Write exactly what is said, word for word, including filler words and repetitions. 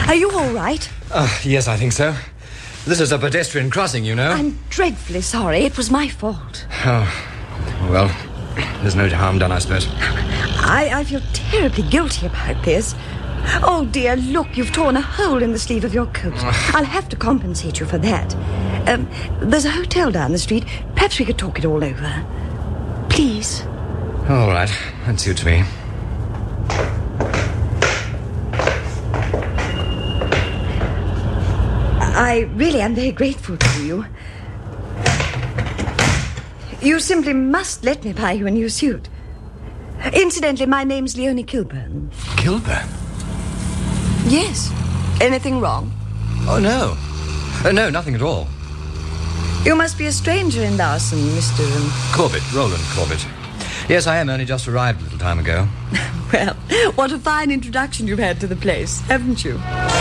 Are you all right? Uh, yes, I think so. This is a pedestrian crossing, you know. I'm dreadfully sorry. It was my fault. Oh, well, there's no harm done, I suppose. I, I feel terribly guilty about this. Oh, dear, look, you've torn a hole in the sleeve of your coat. I'll have to compensate you for that. Um, there's a hotel down the street. Perhaps we could talk it all over. Please. All right, that suits me. I really am very grateful to you. You simply must let me buy you a new suit. Incidentally, my name's Leonie Kilburn. Kilburn? Yes. Anything wrong? Oh, no. Uh, no, nothing at all. You must be a stranger in Larson, Mister Um... Corbett, Roland Corbett. Yes, I am. Only just arrived a little time ago. Well, what a fine introduction you've had to the place, haven't you?